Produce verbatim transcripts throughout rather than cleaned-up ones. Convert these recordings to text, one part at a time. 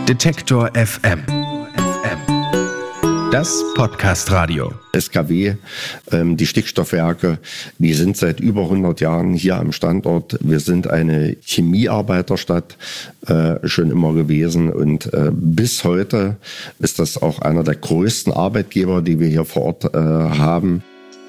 Detektor F M. Das Podcast-Radio. S K W, ähm, die Stickstoffwerke, die sind seit über hundert Jahren hier am Standort. Wir sind eine Chemiearbeiterstadt äh, schon immer gewesen und äh, bis heute ist das auch einer der größten Arbeitgeber, die wir hier vor Ort äh, haben.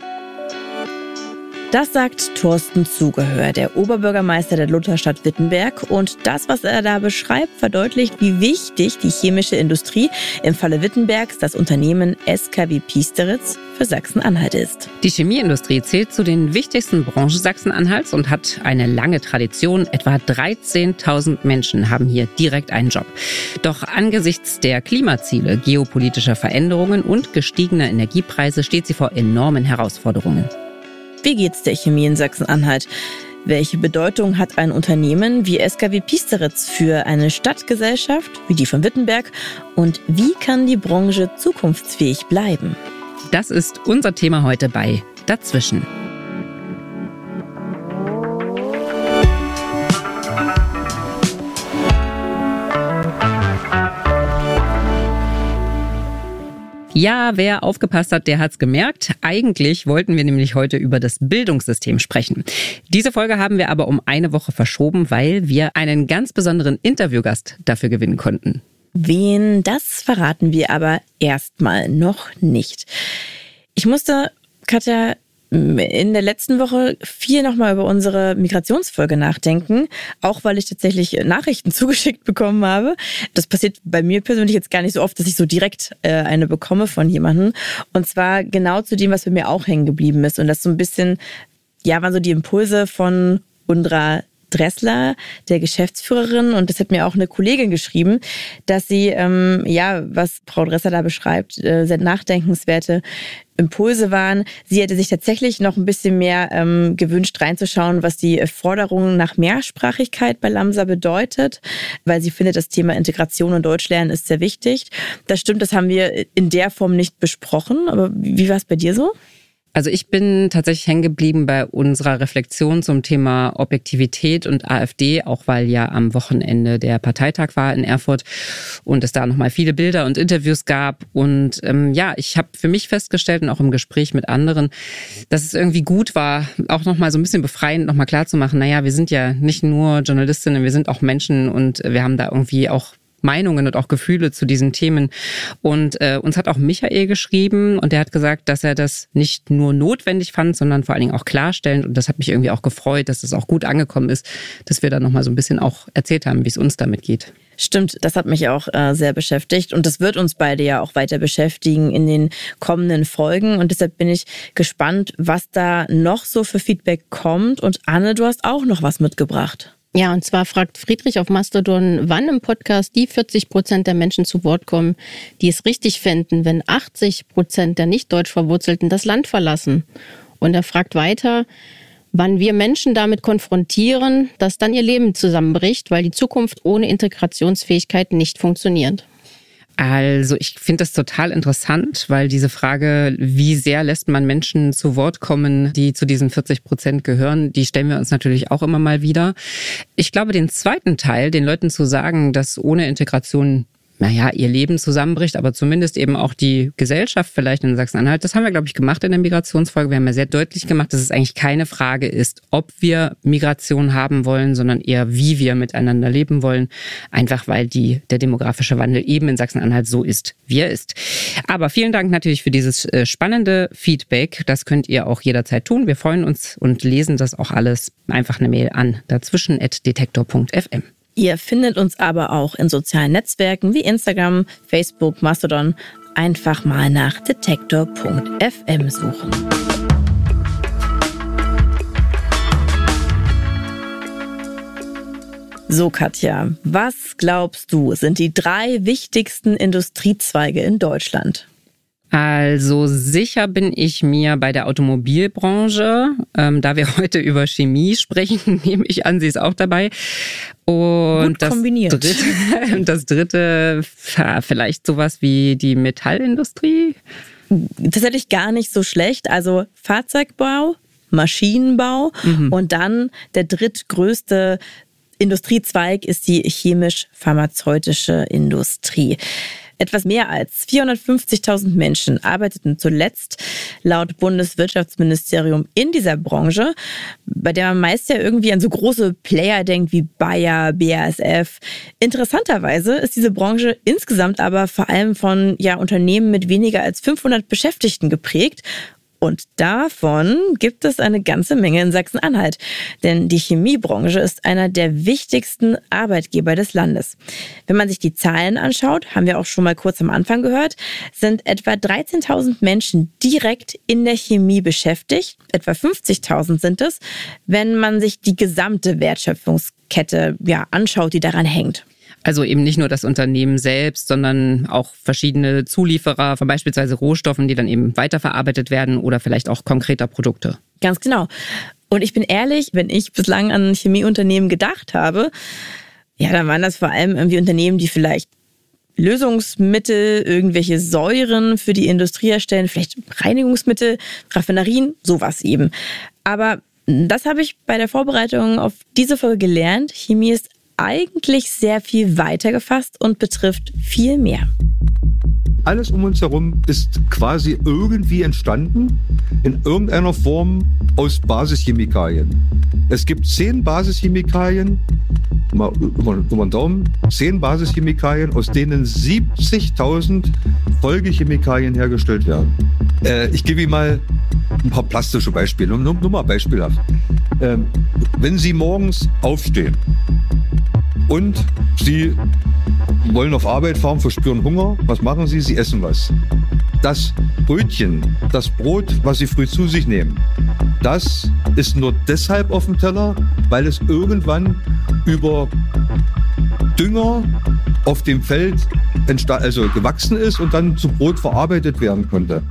Das sagt Thorsten Zugehör, der Oberbürgermeister der Lutherstadt Wittenberg. Und das, was er da beschreibt, verdeutlicht, wie wichtig die chemische Industrie, im Falle Wittenbergs das Unternehmen S K W Piesteritz, für Sachsen-Anhalt ist. Die Chemieindustrie zählt zu den wichtigsten Branchen Sachsen-Anhalts und hat eine lange Tradition. Etwa dreizehntausend Menschen haben hier direkt einen Job. Doch angesichts der Klimaziele, geopolitischer Veränderungen und gestiegener Energiepreise steht sie vor enormen Herausforderungen. Wie geht's der Chemie in Sachsen-Anhalt? Welche Bedeutung hat ein Unternehmen wie S K W Piesteritz für eine Stadtgesellschaft wie die von Wittenberg? Und wie kann die Branche zukunftsfähig bleiben? Das ist unser Thema heute bei Dazwischen. Ja, wer aufgepasst hat, der hat's gemerkt. Eigentlich wollten wir nämlich heute über das Bildungssystem sprechen. Diese Folge haben wir aber um eine Woche verschoben, weil wir einen ganz besonderen Interviewgast dafür gewinnen konnten. Wen, das verraten wir aber erstmal noch nicht. Ich musste, Katja, in der letzten Woche viel nochmal über unsere Migrationsfolge nachdenken, auch weil ich tatsächlich Nachrichten zugeschickt bekommen habe. Das passiert bei mir persönlich jetzt gar nicht so oft, dass ich so direkt äh, eine bekomme von jemandem. Und zwar genau zu dem, was bei mir auch hängen geblieben ist. Und das so ein bisschen, ja, waren so die Impulse von Undra Dressler, der Geschäftsführerin, und das hat mir auch eine Kollegin geschrieben, dass sie, ähm, ja, was Frau Dressler da beschreibt, äh, sehr nachdenkenswerte Impulse waren. Sie hätte sich tatsächlich noch ein bisschen mehr ähm, gewünscht, reinzuschauen, was die Forderung nach Mehrsprachigkeit bei Lamsa bedeutet, weil sie findet, das Thema Integration und Deutschlernen ist sehr wichtig. Das stimmt, das haben wir in der Form nicht besprochen, aber wie war es bei dir so? Also ich bin tatsächlich hängen geblieben bei unserer Reflexion zum Thema Objektivität und AfD, auch weil ja am Wochenende der Parteitag war in Erfurt und es da nochmal viele Bilder und Interviews gab. Und ähm, ja, ich habe für mich festgestellt und auch im Gespräch mit anderen, dass es irgendwie gut war, auch nochmal so ein bisschen befreiend nochmal klarzumachen, naja, wir sind ja nicht nur Journalistinnen, wir sind auch Menschen und wir haben da irgendwie auch Meinungen und auch Gefühle zu diesen Themen. Und äh, uns hat auch Michael geschrieben und der hat gesagt, dass er das nicht nur notwendig fand, sondern vor allen Dingen auch klarstellend. Und das hat mich irgendwie auch gefreut, dass das auch gut angekommen ist, dass wir da nochmal so ein bisschen auch erzählt haben, wie es uns damit geht. Stimmt, das hat mich auch äh, sehr beschäftigt und das wird uns beide ja auch weiter beschäftigen in den kommenden Folgen. Und deshalb bin ich gespannt, was da noch so für Feedback kommt. Und Anne, du hast auch noch was mitgebracht. Ja, und zwar fragt Friedrich auf Mastodon, wann im Podcast die vierzig Prozent der Menschen zu Wort kommen, die es richtig fänden, wenn achtzig Prozent der nicht deutsch Verwurzelten das Land verlassen. Und er fragt weiter, wann wir Menschen damit konfrontieren, dass dann ihr Leben zusammenbricht, weil die Zukunft ohne Integrationsfähigkeit nicht funktioniert. Also ich finde das total interessant, weil diese Frage, wie sehr lässt man Menschen zu Wort kommen, die zu diesen vierzig Prozent gehören, die stellen wir uns natürlich auch immer mal wieder. Ich glaube, den zweiten Teil, den Leuten zu sagen, dass ohne Integration naja, ihr Leben zusammenbricht, aber zumindest eben auch die Gesellschaft vielleicht in Sachsen-Anhalt. Das haben wir, glaube ich, gemacht in der Migrationsfolge. Wir haben ja sehr deutlich gemacht, dass es eigentlich keine Frage ist, ob wir Migration haben wollen, sondern eher, wie wir miteinander leben wollen. Einfach weil die, der demografische Wandel eben in Sachsen-Anhalt so ist, wie er ist. Aber vielen Dank natürlich für dieses spannende Feedback. Das könnt ihr auch jederzeit tun. Wir freuen uns und lesen das auch alles. Einfach eine Mail an dazwischen at detektor punkt f m. Ihr findet uns aber auch in sozialen Netzwerken wie Instagram, Facebook, Mastodon. Einfach mal nach detektor punkt f m suchen. So, Katja, was glaubst du, sind die drei wichtigsten Industriezweige in Deutschland? Also sicher bin ich mir bei der Automobilbranche. Ähm, da wir heute über Chemie sprechen, nehme ich an, sie ist auch dabei. Und Gut kombiniert. Das dritte, das dritte, vielleicht sowas wie die Metallindustrie? Tatsächlich gar nicht so schlecht. Also Fahrzeugbau, Maschinenbau mhm. und dann der drittgrößte Industriezweig ist die chemisch-pharmazeutische Industrie. Etwas mehr als vierhundertfünfzigtausend Menschen arbeiteten zuletzt laut Bundeswirtschaftsministerium in dieser Branche, bei der man meist ja irgendwie an so große Player denkt wie Bayer, B A S F. Interessanterweise ist diese Branche insgesamt aber vor allem von ja, Unternehmen mit weniger als fünfhundert Beschäftigten geprägt. Und davon gibt es eine ganze Menge in Sachsen-Anhalt. Denn die Chemiebranche ist einer der wichtigsten Arbeitgeber des Landes. Wenn man sich die Zahlen anschaut, haben wir auch schon mal kurz am Anfang gehört, sind etwa dreizehntausend Menschen direkt in der Chemie beschäftigt. Etwa fünfzigtausend sind es, wenn man sich die gesamte Wertschöpfungskette ja, anschaut, die daran hängt. Also eben nicht nur das Unternehmen selbst, sondern auch verschiedene Zulieferer von beispielsweise Rohstoffen, die dann eben weiterverarbeitet werden oder vielleicht auch konkreter Produkte. Ganz genau. Und ich bin ehrlich, wenn ich bislang an Chemieunternehmen gedacht habe, ja, dann waren das vor allem irgendwie Unternehmen, die vielleicht Lösungsmittel, irgendwelche Säuren für die Industrie herstellen, vielleicht Reinigungsmittel, Raffinerien, sowas eben. Aber das habe ich bei der Vorbereitung auf diese Folge gelernt. Chemie ist eigentlich sehr viel weiter gefasst und betrifft viel mehr. Alles um uns herum ist quasi irgendwie entstanden, in irgendeiner Form aus Basischemikalien. Es gibt zehn Basischemikalien, mal über, über den Daumen, zehn Basischemikalien, aus denen siebzigtausend Folgechemikalien hergestellt werden. Äh, ich gebe Ihnen mal ein paar plastische Beispiele, nur, nur mal beispielhaft. Ähm, wenn Sie morgens aufstehen und Sie wollen auf Arbeit fahren, verspüren Hunger. Was machen Sie? Sie essen was. Das Brötchen, das Brot, was Sie früh zu sich nehmen, das ist nur deshalb auf dem Teller, weil es irgendwann über Dünger auf dem Feld also gewachsen ist und dann zu Brot verarbeitet werden konnte.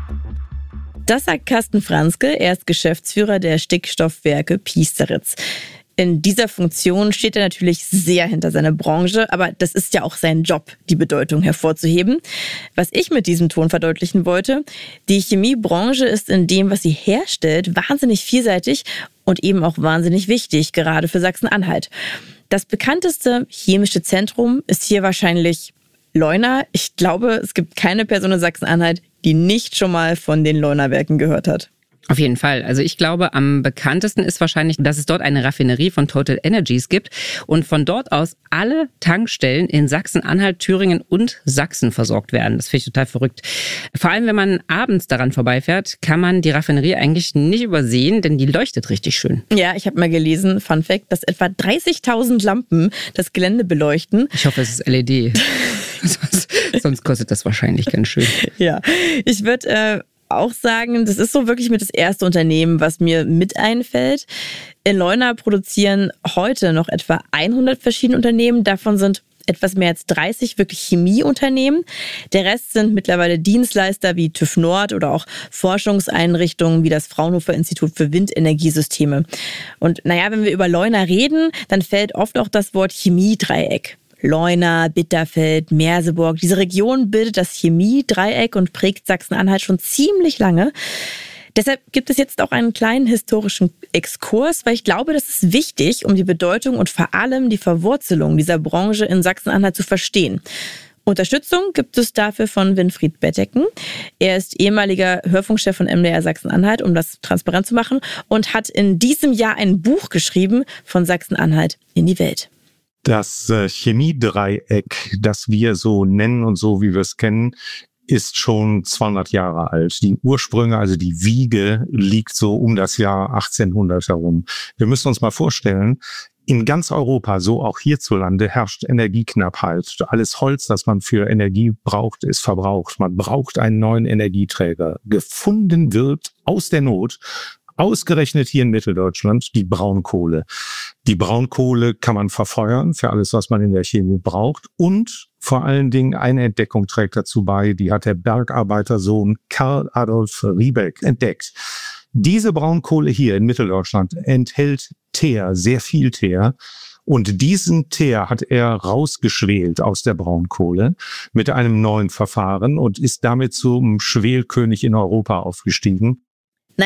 Das sagt Carsten Franzke, er ist Geschäftsführer der Stickstoffwerke Piesteritz. In dieser Funktion steht er natürlich sehr hinter seiner Branche, aber das ist ja auch sein Job, die Bedeutung hervorzuheben. Was ich mit diesem Ton verdeutlichen wollte, die Chemiebranche ist in dem, was sie herstellt, wahnsinnig vielseitig und eben auch wahnsinnig wichtig, gerade für Sachsen-Anhalt. Das bekannteste chemische Zentrum ist hier wahrscheinlich Leuna. Ich glaube, es gibt keine Person in Sachsen-Anhalt, die nicht schon mal von den Leuna-Werken gehört hat. Auf jeden Fall. Also ich glaube, am bekanntesten ist wahrscheinlich, dass es dort eine Raffinerie von Total Energies gibt und von dort aus alle Tankstellen in Sachsen-Anhalt, Thüringen und Sachsen versorgt werden. Das finde ich total verrückt. Vor allem, wenn man abends daran vorbeifährt, kann man die Raffinerie eigentlich nicht übersehen, denn die leuchtet richtig schön. Ja, ich habe mal gelesen, Fun Fact, dass etwa dreißigtausend Lampen das Gelände beleuchten. Ich hoffe, es ist L E D. sonst, sonst kostet das wahrscheinlich ganz schön. Ja, ich würde äh, auch sagen, das ist so wirklich mit das erste Unternehmen, was mir mit einfällt. In Leuna produzieren heute noch etwa hundert verschiedene Unternehmen. Davon sind etwas mehr als dreißig wirklich Chemieunternehmen. Der Rest sind mittlerweile Dienstleister wie TÜV Nord oder auch Forschungseinrichtungen wie das Fraunhofer Institut für Windenergiesysteme. Und naja, wenn wir über Leuna reden, dann fällt oft auch das Wort Chemiedreieck. Leuna, Bitterfeld, Merseburg. Diese Region bildet das Chemiedreieck und prägt Sachsen-Anhalt schon ziemlich lange. Deshalb gibt es jetzt auch einen kleinen historischen Exkurs, weil ich glaube, das ist wichtig, um die Bedeutung und vor allem die Verwurzelung dieser Branche in Sachsen-Anhalt zu verstehen. Unterstützung gibt es dafür von Winfried Bettecken. Er ist ehemaliger Hörfunkchef von M D R Sachsen-Anhalt, um das transparent zu machen, und hat in diesem Jahr ein Buch geschrieben, von Sachsen-Anhalt in die Welt. Das äh, Chemiedreieck, das wir so nennen und so, wie wir es kennen, ist schon zweihundert Jahre alt. Die Ursprünge, also die Wiege, liegt so um das Jahr achtzehnhundert herum. Wir müssen uns mal vorstellen, in ganz Europa, so auch hierzulande, herrscht Energieknappheit. Alles Holz, das man für Energie braucht, ist verbraucht. Man braucht einen neuen Energieträger. Gefunden wird aus der Not, ausgerechnet hier in Mitteldeutschland, die Braunkohle. Die Braunkohle kann man verfeuern für alles, was man in der Chemie braucht. Und vor allen Dingen eine Entdeckung trägt dazu bei, die hat der Bergarbeitersohn Karl Adolf Riebeck entdeckt. Diese Braunkohle hier in Mitteldeutschland enthält Teer, sehr viel Teer. Und diesen Teer hat er rausgeschwelt aus der Braunkohle mit einem neuen Verfahren und ist damit zum Schwelkönig in Europa aufgestiegen. Naja,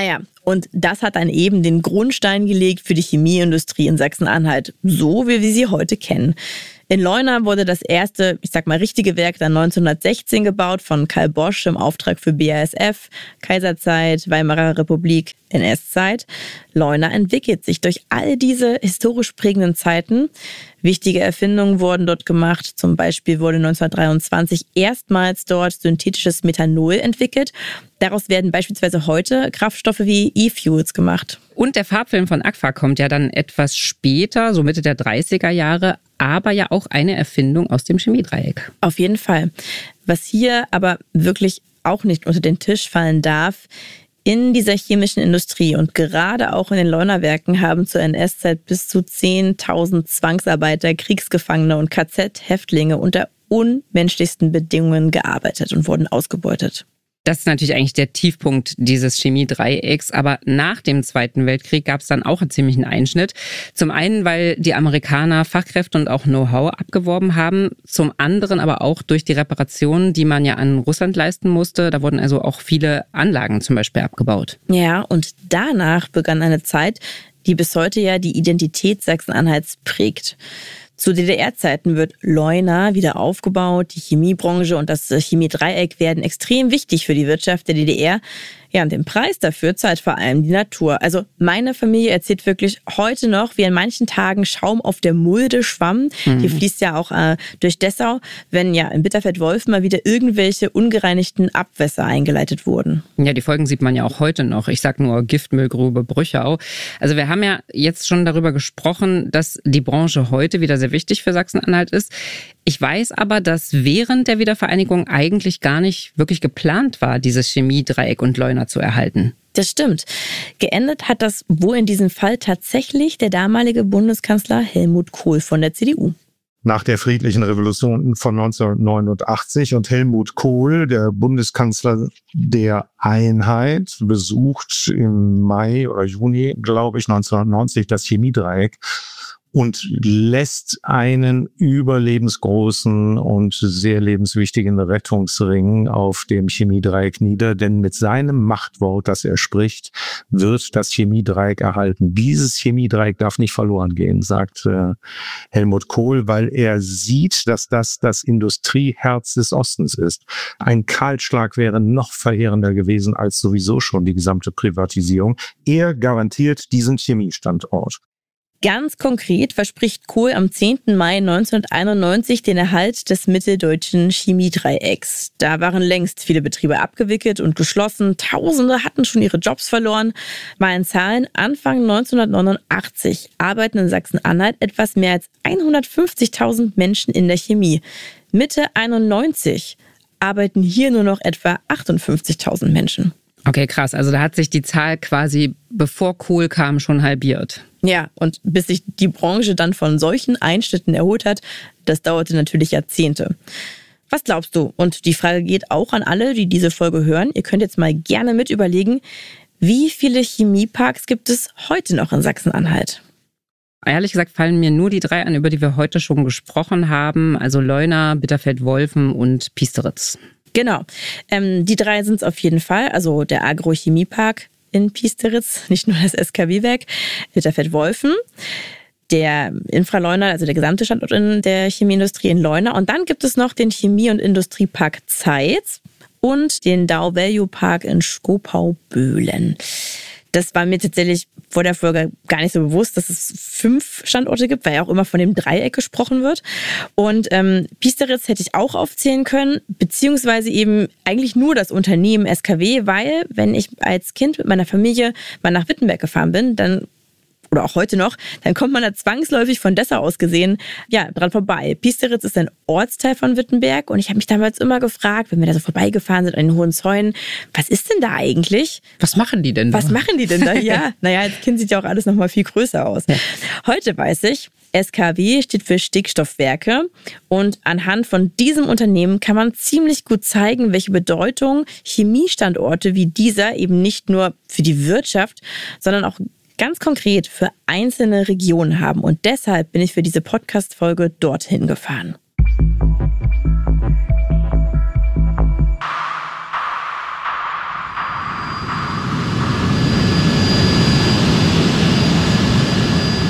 Und das hat dann eben den Grundstein gelegt für die Chemieindustrie in Sachsen-Anhalt, so wie wir sie heute kennen. In Leuna wurde das erste, ich sag mal, richtige Werk dann neunzehnhundertsechzehn gebaut von Karl Bosch im Auftrag für B A S F, Kaiserzeit, Weimarer Republik, N S-Zeit. Leuna entwickelt sich durch all diese historisch prägenden Zeiten. Wichtige Erfindungen wurden dort gemacht. Zum Beispiel wurde neunzehnhundertdreiundzwanzig erstmals dort synthetisches Methanol entwickelt. Daraus werden beispielsweise heute Kraftstoffe wie E-Fuels gemacht. Und der Farbfilm von Agfa kommt ja dann etwas später, so Mitte der dreißiger Jahre, aber ja auch eine Erfindung aus dem Chemiedreieck. Auf jeden Fall. Was hier aber wirklich auch nicht unter den Tisch fallen darf, in dieser chemischen Industrie und gerade auch in den Leunawerken haben zur N S-Zeit bis zu zehntausend Zwangsarbeiter, Kriegsgefangene und K Z-Häftlinge unter unmenschlichsten Bedingungen gearbeitet und wurden ausgebeutet. Das ist natürlich eigentlich der Tiefpunkt dieses Chemiedreiecks. Aber nach dem Zweiten Weltkrieg gab es dann auch einen ziemlichen Einschnitt. Zum einen, weil die Amerikaner Fachkräfte und auch Know-how abgeworben haben. Zum anderen aber auch durch die Reparationen, die man ja an Russland leisten musste. Da wurden also auch viele Anlagen zum Beispiel abgebaut. Ja, und danach begann eine Zeit, die bis heute ja die Identität Sachsen-Anhalts prägt. Zu D D R-Zeiten wird Leuna wieder aufgebaut. Die Chemiebranche und das Chemiedreieck werden extrem wichtig für die Wirtschaft der D D R. Ja, und den Preis dafür zahlt vor allem die Natur. Also meine Familie erzählt wirklich heute noch, wie an manchen Tagen Schaum auf der Mulde schwamm. Mhm. Hier fließt ja auch äh, durch Dessau, wenn ja in Bitterfeld-Wolfen mal wieder irgendwelche ungereinigten Abwässer eingeleitet wurden. Ja, die Folgen sieht man ja auch heute noch. Ich sag nur Giftmüllgrube Brüchau. Also wir haben ja jetzt schon darüber gesprochen, dass die Branche heute wieder sehr wichtig für Sachsen-Anhalt ist. Ich weiß aber, dass während der Wiedervereinigung eigentlich gar nicht wirklich geplant war, dieses Chemiedreieck und Leuna zu erhalten. Das stimmt. Geendet hat das wohl in diesem Fall tatsächlich der damalige Bundeskanzler Helmut Kohl von der C D U. Nach der friedlichen Revolution von neunzehnhundertneunundachtzig und Helmut Kohl, der Bundeskanzler der Einheit, besucht im Mai oder Juni, glaube ich, neunzehnhundertneunzig das Chemiedreieck und lässt einen überlebensgroßen und sehr lebenswichtigen Rettungsring auf dem Chemiedreieck nieder. Denn mit seinem Machtwort, das er spricht, wird das Chemiedreieck erhalten. Dieses Chemiedreieck darf nicht verloren gehen, sagt äh, Helmut Kohl, weil er sieht, dass das das Industrieherz des Ostens ist. Ein Kahlschlag wäre noch verheerender gewesen als sowieso schon die gesamte Privatisierung. Er garantiert diesen Chemiestandort. Ganz konkret verspricht Kohl am zehnten Mai neunzehnhunderteinundneunzig den Erhalt des mitteldeutschen Chemiedreiecks. Da waren längst viele Betriebe abgewickelt und geschlossen. Tausende hatten schon ihre Jobs verloren. Mal in Zahlen: Anfang neunzehnhundertneunundachtzig arbeiten in Sachsen-Anhalt etwas mehr als hundertfünfzigtausend Menschen in der Chemie. Mitte einundneunzig arbeiten hier nur noch etwa achtundfünfzigtausend Menschen. Okay, krass. Also da hat sich die Zahl quasi, bevor Kohl kam, schon halbiert. Ja, und bis sich die Branche dann von solchen Einschnitten erholt hat, das dauerte natürlich Jahrzehnte. Was glaubst du? Und die Frage geht auch an alle, die diese Folge hören. Ihr könnt jetzt mal gerne mit überlegen, wie viele Chemieparks gibt es heute noch in Sachsen-Anhalt? Ehrlich gesagt fallen mir nur die drei an, über die wir heute schon gesprochen haben. Also Leuna, Bitterfeld-Wolfen und Piesteritz. Genau. Ähm, die drei sind es auf jeden Fall. Also der Agrochemiepark in Piesteritz, nicht nur das S K W-Werk, Bitterfeld-Wolfen, der Infraleuna, also der gesamte Standort in der Chemieindustrie in Leuna. Und dann gibt es noch den Chemie- und Industriepark Zeitz und den Dow Value Park in Skopau-Böhlen. Das war mir tatsächlich vor der Folge gar nicht so bewusst, dass es fünf Standorte gibt, weil ja auch immer von dem Dreieck gesprochen wird. Und ähm, Piesteritz hätte ich auch aufzählen können, beziehungsweise eben eigentlich nur das Unternehmen S K W, weil wenn ich als Kind mit meiner Familie mal nach Wittenberg gefahren bin, dann oder auch heute noch, dann kommt man da zwangsläufig von Dessau aus gesehen, ja, dran vorbei. Piesteritz ist ein Ortsteil von Wittenberg und ich habe mich damals immer gefragt, wenn wir da so vorbeigefahren sind an den Hohenzäunen, was ist denn da eigentlich? Was machen die denn da? Was machen die denn da? Ja, naja, als Kind sieht ja auch alles nochmal viel größer aus. Ja. Heute weiß ich, S K W steht für Stickstoffwerke und anhand von diesem Unternehmen kann man ziemlich gut zeigen, welche Bedeutung Chemiestandorte wie dieser eben nicht nur für die Wirtschaft, sondern auch ganz konkret für einzelne Regionen haben. Und deshalb bin ich für diese Podcast-Folge dorthin gefahren.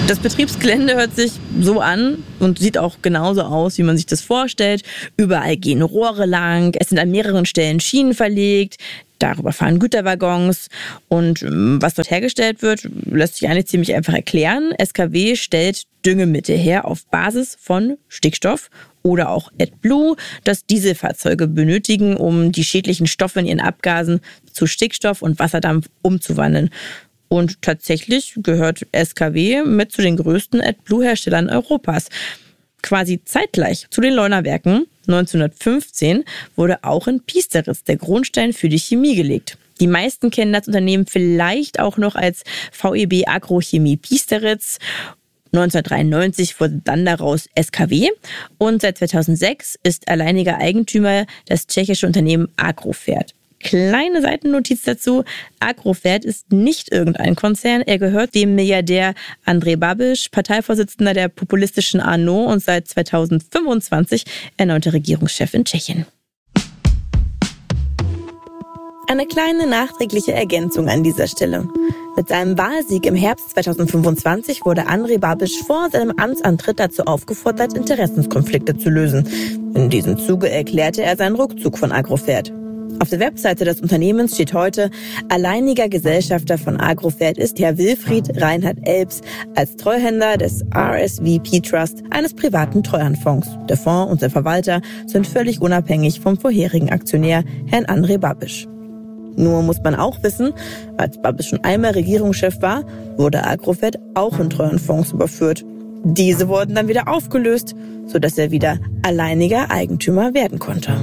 Das Betriebsgelände hört sich so an und sieht auch genauso aus, wie man sich das vorstellt. Überall gehen Rohre lang, es sind an mehreren Stellen Schienen verlegt, darüber fahren Güterwaggons und was dort hergestellt wird, lässt sich eigentlich ziemlich einfach erklären. S K W stellt Düngemittel her auf Basis von Stickstoff oder auch AdBlue, das Dieselfahrzeuge benötigen, um die schädlichen Stoffe in ihren Abgasen zu Stickstoff und Wasserdampf umzuwandeln. Und tatsächlich gehört S K W mit zu den größten AdBlue-Herstellern Europas. Quasi zeitgleich zu den Leuna-Werken neunzehnhundertfünfzehn wurde auch in Piesteritz der Grundstein für die Chemie gelegt. Die meisten kennen das Unternehmen vielleicht auch noch als V E B Agrochemie Piesteritz. neunzehnhundertdreiundneunzig wurde dann daraus S K W und seit zweitausendsechs ist alleiniger Eigentümer das tschechische Unternehmen Agrofert. Kleine Seitennotiz dazu: Agrofert ist nicht irgendein Konzern. Er gehört dem Milliardär Andrej Babiš, Parteivorsitzender der populistischen ANO und seit zweitausendfünfundzwanzig erneuter Regierungschef in Tschechien. Eine kleine nachträgliche Ergänzung an dieser Stelle. Mit seinem Wahlsieg im Herbst zweitausendfünfundzwanzig wurde Andrej Babiš vor seinem Amtsantritt dazu aufgefordert, Interessenskonflikte zu lösen. In diesem Zuge erklärte er seinen Rückzug von Agrofert. Auf der Webseite des Unternehmens steht heute: Alleiniger Gesellschafter von Agrofert ist Herr Wilfried Reinhard Elbs als Treuhänder des R S V P Trust, eines privaten Treuhandfonds. Der Fonds und sein Verwalter sind völlig unabhängig vom vorherigen Aktionär, Herrn Andrej Babiš. Nur muss man auch wissen, als Babiš schon einmal Regierungschef war, wurde Agrofert auch in Treuhandfonds überführt. Diese wurden dann wieder aufgelöst, sodass er wieder alleiniger Eigentümer werden konnte.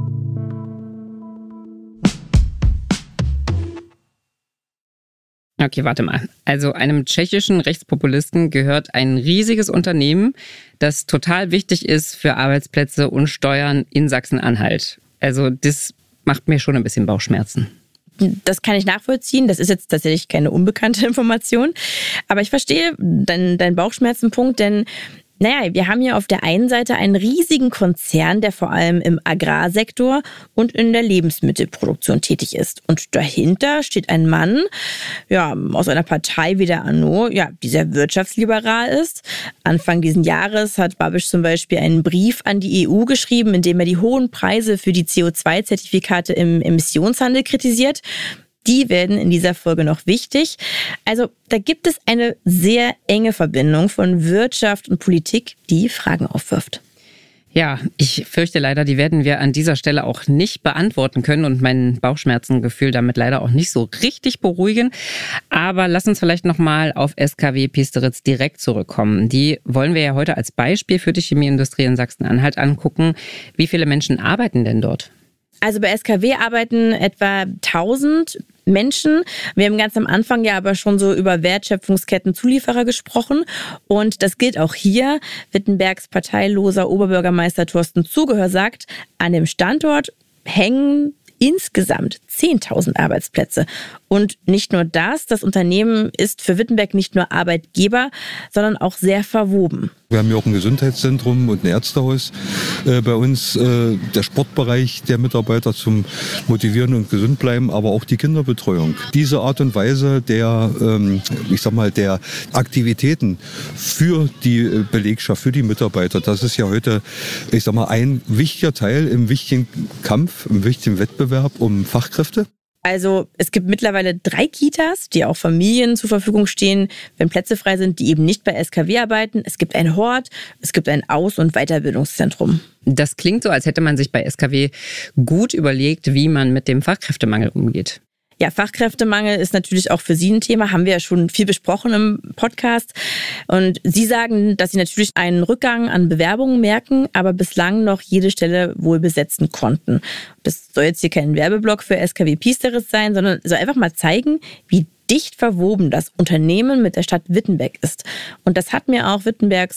Okay, warte mal. Also einem tschechischen Rechtspopulisten gehört ein riesiges Unternehmen, das total wichtig ist für Arbeitsplätze und Steuern in Sachsen-Anhalt. Also das macht mir schon ein bisschen Bauchschmerzen. Das kann ich nachvollziehen. Das ist jetzt tatsächlich keine unbekannte Information. Aber ich verstehe deinen dein Bauchschmerzenpunkt, denn naja, wir haben hier auf der einen Seite einen riesigen Konzern, der vor allem im Agrarsektor und in der Lebensmittelproduktion tätig ist. Und dahinter steht ein Mann, ja, aus einer Partei wie der ANO, ja, die sehr wirtschaftsliberal ist. Anfang dieses Jahres hat Babiš zum Beispiel einen Brief an die E U geschrieben, in dem er die hohen Preise für die C O zwei Zertifikate im Emissionshandel kritisiert. Die werden in dieser Folge noch wichtig. Also da gibt es eine sehr enge Verbindung von Wirtschaft und Politik, die Fragen aufwirft. Ja, ich fürchte leider, die werden wir an dieser Stelle auch nicht beantworten können und mein Bauchschmerzengefühl damit leider auch nicht so richtig beruhigen. Aber lass uns vielleicht nochmal auf S K W Piesteritz direkt zurückkommen. Die wollen wir ja heute als Beispiel für die Chemieindustrie in Sachsen-Anhalt angucken. Wie viele Menschen arbeiten denn dort? Also bei S K W arbeiten etwa tausend Menschen. Wir haben ganz am Anfang ja aber schon so über Wertschöpfungsketten, Zulieferer gesprochen. Und das gilt auch hier. Wittenbergs parteiloser Oberbürgermeister Thorsten Zugehör sagt, an dem Standort hängen insgesamt zehntausend Arbeitsplätze. Und nicht nur das, das Unternehmen ist für Wittenberg nicht nur Arbeitgeber, sondern auch sehr verwoben. Wir haben ja auch ein Gesundheitszentrum und ein Ärztehaus äh, bei uns. Äh, der Sportbereich der Mitarbeiter zum Motivieren und gesund bleiben, aber auch die Kinderbetreuung. Diese Art und Weise der, ähm, ich sag mal, der Aktivitäten für die Belegschaft, für die Mitarbeiter, das ist ja heute, ich sag mal, ein wichtiger Teil im wichtigen Kampf, im wichtigen Wettbewerb um Fachkräfte. Also es gibt mittlerweile drei Kitas, die auch Familien zur Verfügung stehen, wenn Plätze frei sind, die eben nicht bei S K W arbeiten. Es gibt ein Hort, es gibt ein Aus- und Weiterbildungszentrum. Das klingt so, als hätte man sich bei S K W gut überlegt, wie man mit dem Fachkräftemangel umgeht. Ja, Fachkräftemangel ist natürlich auch für Sie ein Thema, haben wir ja schon viel besprochen im Podcast. Und Sie sagen, dass Sie natürlich einen Rückgang an Bewerbungen merken, aber bislang noch jede Stelle wohl besetzen konnten. Das soll jetzt hier kein Werbeblock für S K W Piesteritz sein, sondern soll einfach mal zeigen, wie dicht verwoben das Unternehmen mit der Stadt Wittenberg ist. Und das hat mir auch Wittenbergs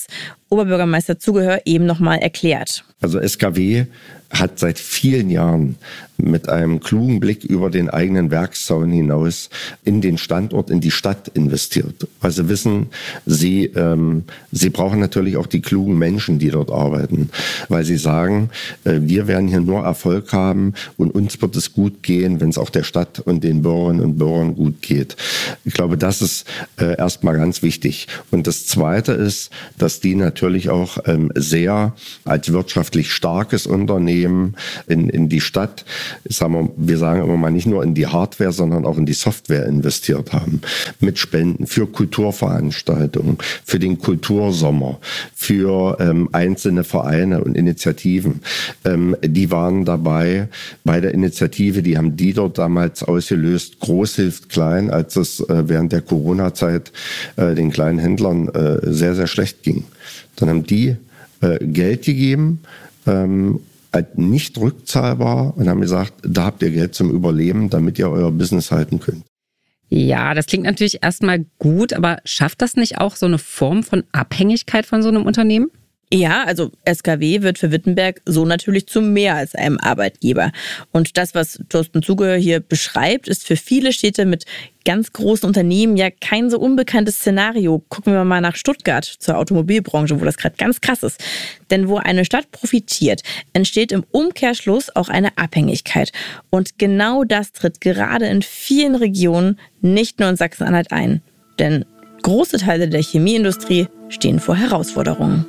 Oberbürgermeister Zugehör eben nochmal erklärt. Also S K W hat seit vielen Jahren mit einem klugen Blick über den eigenen Werkszaun hinaus in den Standort, in die Stadt investiert. Weil sie wissen, sie, ähm, sie brauchen natürlich auch die klugen Menschen, die dort arbeiten. Weil sie sagen, äh, wir werden hier nur Erfolg haben und uns wird es gut gehen, wenn es auch der Stadt und den Bürgerinnen und Bürgern gut geht. Ich glaube, das ist äh, erstmal ganz wichtig. Und das Zweite ist, dass die natürlich auch ähm, sehr als wirtschaftlich starkes Unternehmen in, in die Stadt, sagen wir, wir sagen immer mal nicht nur in die Hardware, sondern auch in die Software investiert haben. Mit Spenden für Kulturveranstaltungen, für den Kultursommer, für ähm, einzelne Vereine und Initiativen. Ähm, die waren dabei bei der Initiative, die haben die dort damals ausgelöst, Groß hilft klein, als es äh, während der Corona-Zeit äh, den kleinen Händlern äh, sehr, sehr schlecht ging. Dann haben die äh, Geld gegeben, ähm, nicht rückzahlbar und haben gesagt, da habt ihr Geld zum Überleben, damit ihr euer Business halten könnt. Ja, das klingt natürlich erstmal gut, aber schafft das nicht auch so eine Form von Abhängigkeit von so einem Unternehmen? Ja, also S K W wird für Wittenberg so natürlich zu mehr als einem Arbeitgeber. Und das, was Thorsten Zugehör hier beschreibt, ist für viele Städte mit ganz großen Unternehmen ja kein so unbekanntes Szenario. Gucken wir mal nach Stuttgart zur Automobilbranche, wo das gerade ganz krass ist. Denn wo eine Stadt profitiert, entsteht im Umkehrschluss auch eine Abhängigkeit. Und genau das tritt gerade in vielen Regionen, nicht nur in Sachsen-Anhalt, ein. Denn große Teile der Chemieindustrie stehen vor Herausforderungen.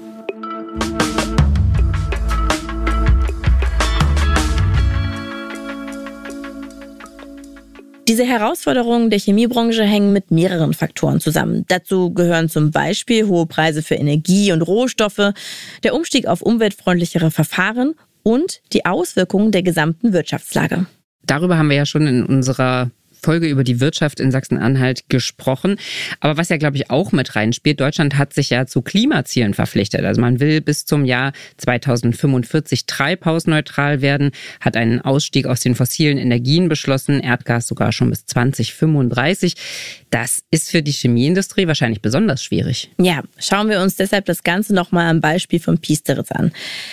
Diese Herausforderungen der Chemiebranche hängen mit mehreren Faktoren zusammen. Dazu gehören zum Beispiel hohe Preise für Energie und Rohstoffe, der Umstieg auf umweltfreundlichere Verfahren und die Auswirkungen der gesamten Wirtschaftslage. Darüber haben wir ja schon in unserer Folge über die Wirtschaft in Sachsen-Anhalt gesprochen. Aber was ja, glaube ich, auch mit reinspielt, Deutschland hat sich ja zu Klimazielen verpflichtet. Also man will bis zum Jahr zweitausendfünfundvierzig treibhausneutral werden, hat einen Ausstieg aus den fossilen Energien beschlossen, Erdgas sogar schon bis zweitausendfünfunddreißig. Das ist für die Chemieindustrie wahrscheinlich besonders schwierig. Ja, schauen wir uns deshalb das Ganze nochmal am Beispiel von Piesteritz an.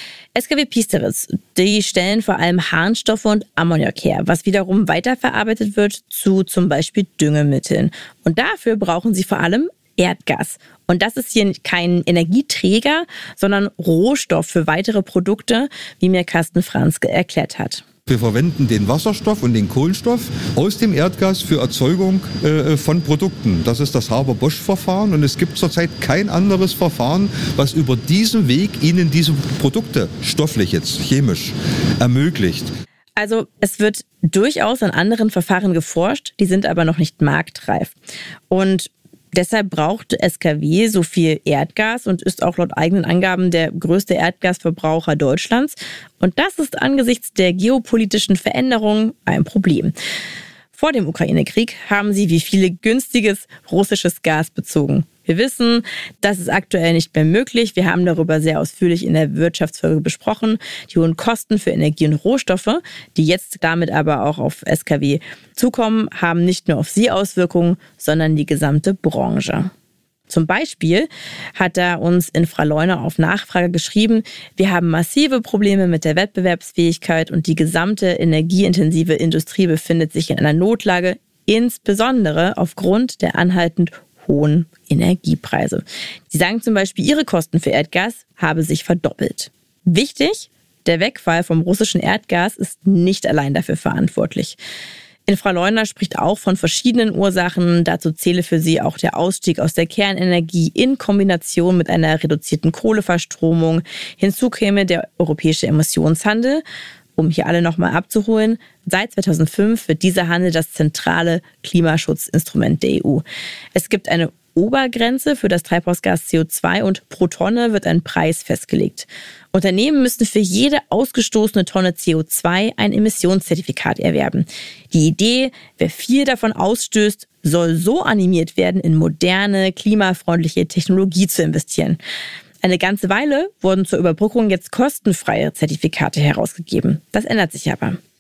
S K W Piesteritz, die stellen vor allem Harnstoffe und Ammoniak her, was wiederum weiterverarbeitet wird zu zum Beispiel Düngemitteln. Und dafür brauchen sie vor allem Erdgas. Und das ist hier kein Energieträger, sondern Rohstoff für weitere Produkte, wie mir Carsten Franzke erklärt hat. Wir verwenden den Wasserstoff und den Kohlenstoff aus dem Erdgas für Erzeugung äh, von Produkten. Das ist das Haber-Bosch-Verfahren und es gibt zurzeit kein anderes Verfahren, was über diesen Weg Ihnen diese Produkte, stofflich jetzt, chemisch, ermöglicht. Also es wird durchaus an anderen Verfahren geforscht, die sind aber noch nicht marktreif. Und deshalb braucht S K W so viel Erdgas und ist auch laut eigenen Angaben der größte Erdgasverbraucher Deutschlands. Und das ist angesichts der geopolitischen Veränderungen ein Problem. Vor dem Ukraine-Krieg haben sie wie viele günstiges russisches Gas bezogen. Wir wissen, das ist aktuell nicht mehr möglich. Wir haben darüber sehr ausführlich in der Wirtschaftsfolge besprochen. Die hohen Kosten für Energie und Rohstoffe, die jetzt damit aber auch auf S K W zukommen, haben nicht nur auf sie Auswirkungen, sondern die gesamte Branche. Zum Beispiel hat er uns in Frau-Leuna auf Nachfrage geschrieben, wir haben massive Probleme mit der Wettbewerbsfähigkeit und die gesamte energieintensive Industrie befindet sich in einer Notlage, insbesondere aufgrund der anhaltend hohen Energiepreise. Sie sagen zum Beispiel, ihre Kosten für Erdgas habe sich verdoppelt. Wichtig, der Wegfall vom russischen Erdgas ist nicht allein dafür verantwortlich. In Frau-Leuna spricht auch von verschiedenen Ursachen. Dazu zähle für sie auch der Ausstieg aus der Kernenergie in Kombination mit einer reduzierten Kohleverstromung. Hinzu käme der europäische Emissionshandel. Um hier alle nochmal abzuholen, seit zweitausendfünf wird dieser Handel das zentrale Klimaschutzinstrument der E U. Es gibt eine Obergrenze für das Treibhausgas C O zwei und pro Tonne wird ein Preis festgelegt. Unternehmen müssen für jede ausgestoßene Tonne C O zwei ein Emissionszertifikat erwerben. Die Idee, wer viel davon ausstößt, soll so animiert werden, in moderne, klimafreundliche Technologie zu investieren. Eine ganze Weile wurden zur Überbrückung jetzt kostenfreie Zertifikate herausgegeben. Das ändert sich aber.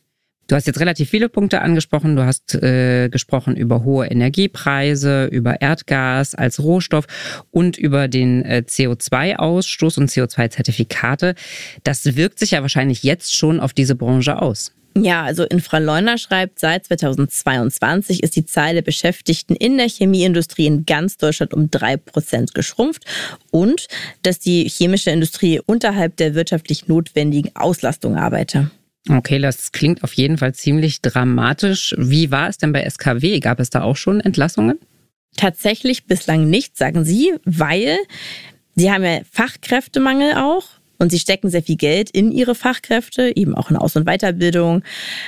Du hast jetzt relativ viele Punkte angesprochen. Du hast äh, gesprochen über hohe Energiepreise, über Erdgas als Rohstoff und über den äh, C O zwei Ausstoß und C O zwei Zertifikate. Das wirkt sich ja wahrscheinlich jetzt schon auf diese Branche aus. Ja, also Infraleuna schreibt, seit zweitausendzweiundzwanzig ist die Zahl der Beschäftigten in der Chemieindustrie in ganz Deutschland um drei Prozent geschrumpft und dass die chemische Industrie unterhalb der wirtschaftlich notwendigen Auslastung arbeite. Okay, das klingt auf jeden Fall ziemlich dramatisch. Wie war es denn bei S K W? Gab es da auch schon Entlassungen? Tatsächlich bislang nicht, sagen sie, weil sie haben ja Fachkräftemangel auch. Und sie stecken sehr viel Geld in ihre Fachkräfte, eben auch in Aus- und Weiterbildung.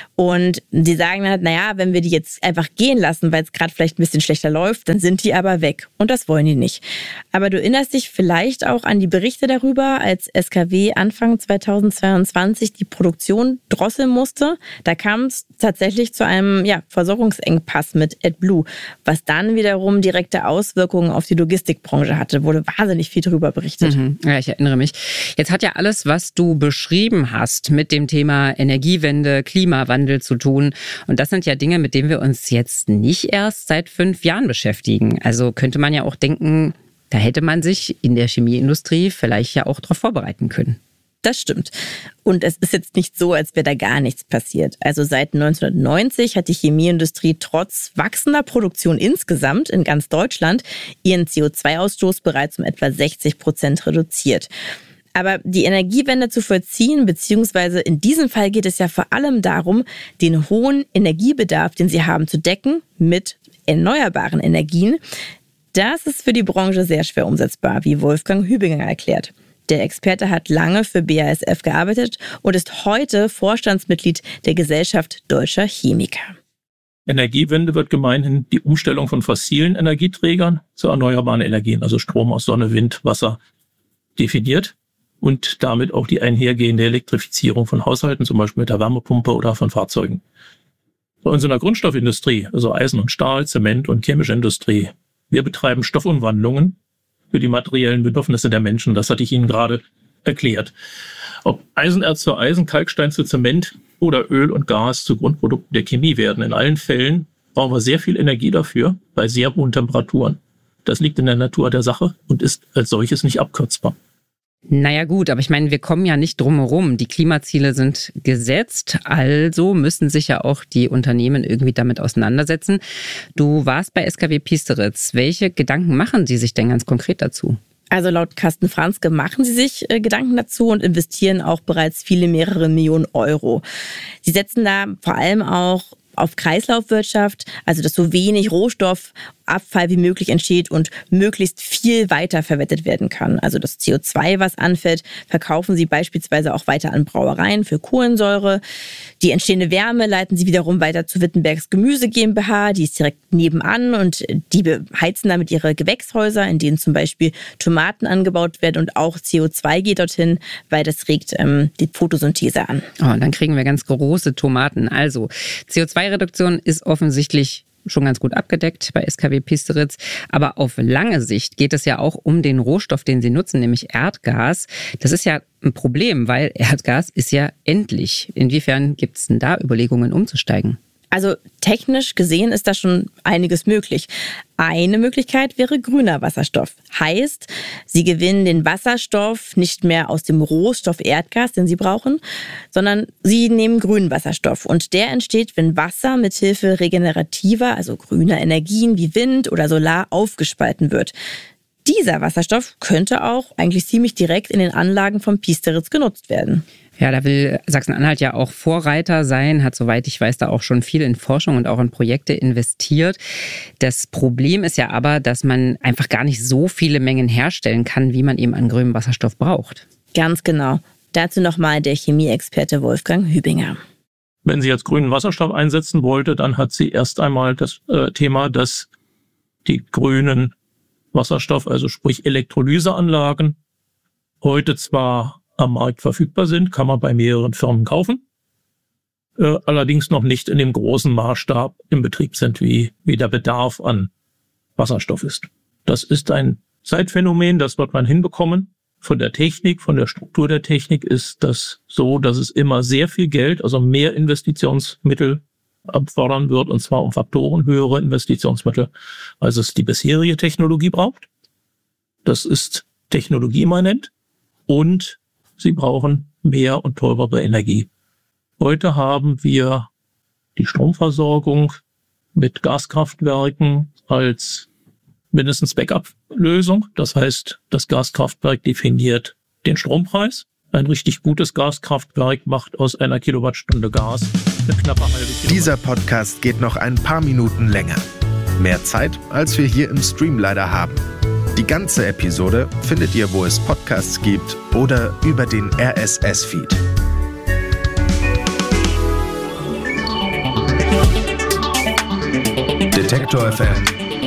Und sie sagen halt, naja, wenn wir die jetzt einfach gehen lassen, weil es gerade vielleicht ein bisschen schlechter läuft, dann sind die aber weg. Und das wollen die nicht. Aber du erinnerst dich vielleicht auch an die Berichte darüber, als S K W Anfang zweitausendzweiundzwanzig die Produktion drosseln musste. Da kam es tatsächlich zu einem ja, Versorgungsengpass mit AdBlue, was dann wiederum direkte Auswirkungen auf die Logistikbranche hatte. Wurde wahnsinnig viel darüber berichtet. Mhm. Ja, ich erinnere mich. Jetzt hat ja alles, was du beschrieben hast, mit dem Thema Energiewende, Klimawandel zu tun. Und das sind ja Dinge, mit denen wir uns jetzt nicht erst seit fünf Jahren beschäftigen. Also könnte man ja auch denken, da hätte man sich in der Chemieindustrie vielleicht ja auch darauf vorbereiten können. Das stimmt. Und es ist jetzt nicht so, als wäre da gar nichts passiert. Also seit neunzehnhundertneunzig hat die Chemieindustrie trotz wachsender Produktion insgesamt in ganz Deutschland ihren C O zwei Ausstoß bereits um etwa sechzig Prozent reduziert. Aber die Energiewende zu vollziehen, beziehungsweise in diesem Fall geht es ja vor allem darum, den hohen Energiebedarf, den sie haben, zu decken mit erneuerbaren Energien. Das ist für die Branche sehr schwer umsetzbar, wie Wolfgang Hübinger erklärt. Der Experte hat lange für B A S F gearbeitet und ist heute Vorstandsmitglied der Gesellschaft Deutscher Chemiker. Energiewende wird gemeinhin die Umstellung von fossilen Energieträgern zu erneuerbaren Energien, also Strom aus Sonne, Wind, Wasser, definiert. Und damit auch die einhergehende Elektrifizierung von Haushalten, zum Beispiel mit der Wärmepumpe oder von Fahrzeugen. Bei uns in der Grundstoffindustrie, also Eisen und Stahl, Zement und chemische Industrie, wir betreiben Stoffumwandlungen für die materiellen Bedürfnisse der Menschen. Das hatte ich Ihnen gerade erklärt. Ob Eisenerz zu Eisen, Kalkstein zu Zement oder Öl und Gas zu Grundprodukten der Chemie werden, in allen Fällen brauchen wir sehr viel Energie dafür bei sehr hohen Temperaturen. Das liegt in der Natur der Sache und ist als solches nicht abkürzbar. Naja gut, aber ich meine, wir kommen ja nicht drum herum. Die Klimaziele sind gesetzt, also müssen sich ja auch die Unternehmen irgendwie damit auseinandersetzen. Du warst bei S K W Piesteritz. Welche Gedanken machen Sie sich denn ganz konkret dazu? Also laut Carsten Franzke machen sie sich äh, Gedanken dazu und investieren auch bereits viele mehrere Millionen Euro. Sie setzen da vor allem auch auf Kreislaufwirtschaft, also dass so wenig Rohstoffabfall wie möglich entsteht und möglichst viel weiterverwertet werden kann. Also das C O zwei, was anfällt, verkaufen sie beispielsweise auch weiter an Brauereien für Kohlensäure. Die entstehende Wärme leiten sie wiederum weiter zu Wittenbergs Gemüse GmbH, die ist direkt nebenan und die beheizen damit ihre Gewächshäuser, in denen zum Beispiel Tomaten angebaut werden und auch C O zwei geht dorthin, weil das regt ähm, die Photosynthese an. Oh, und dann kriegen wir ganz große Tomaten. Also C O zwei Reduktion ist offensichtlich schon ganz gut abgedeckt bei S K W Piesteritz. Aber auf lange Sicht geht es ja auch um den Rohstoff, den sie nutzen, nämlich Erdgas. Das ist ja ein Problem, weil Erdgas ist ja endlich. Inwiefern gibt es denn da Überlegungen, umzusteigen? Also technisch gesehen ist da schon einiges möglich. Eine Möglichkeit wäre grüner Wasserstoff. Heißt, sie gewinnen den Wasserstoff nicht mehr aus dem Rohstoff Erdgas, den sie brauchen, sondern sie nehmen grünen Wasserstoff. Und der entsteht, wenn Wasser mithilfe regenerativer, also grüner Energien wie Wind oder Solar aufgespalten wird. Dieser Wasserstoff könnte auch eigentlich ziemlich direkt in den Anlagen von Piesteritz genutzt werden. Ja, da will Sachsen-Anhalt ja auch Vorreiter sein, hat, soweit ich weiß, da auch schon viel in Forschung und auch in Projekte investiert. Das Problem ist ja aber, dass man einfach gar nicht so viele Mengen herstellen kann, wie man eben an grünem Wasserstoff braucht. Ganz genau. Dazu nochmal der Chemieexperte Wolfgang Hübinger. Wenn sie jetzt grünen Wasserstoff einsetzen wollte, dann hat sie erst einmal das äh, Thema, dass die grünen Wasserstoff, also sprich Elektrolyseanlagen, heute zwar am Markt verfügbar sind, kann man bei mehreren Firmen kaufen, äh, allerdings noch nicht in dem großen Maßstab im Betrieb sind, wie, wie der Bedarf an Wasserstoff ist. Das ist ein Zeitphänomen, das wird man hinbekommen. von der Technik, von der Struktur der Technik ist das so, dass es immer sehr viel Geld, also mehr Investitionsmittel abfordern wird, und zwar um Faktoren höhere Investitionsmittel, als es die bisherige Technologie braucht. Das ist technologieimmanent, und sie brauchen mehr und teurere Energie. Heute haben wir die Stromversorgung mit Gaskraftwerken als mindestens Backup-Lösung. Das heißt, das Gaskraftwerk definiert den Strompreis. Ein richtig gutes Gaskraftwerk macht aus einer Kilowattstunde Gas eine knappe halbe Kilowatt. Dieser Podcast geht noch ein paar Minuten länger. Mehr Zeit, als wir hier im Stream leider haben. Die ganze Episode findet ihr, wo es Podcasts gibt oder über den R S S-Feed. Detektor F M